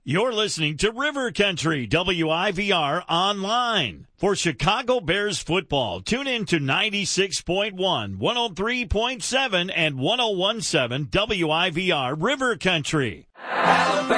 You're listening to River Country, WIVR Online. For Chicago Bears football, tune in to 96.1, 103.7, and 101.7 WIVR River Country.